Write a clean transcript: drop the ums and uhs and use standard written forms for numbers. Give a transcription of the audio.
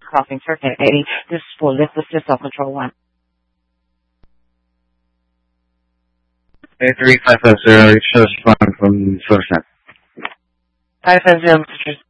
crossing circuit 80. This is for This is Control 1. 3550, it shows fun from Source Net. 550,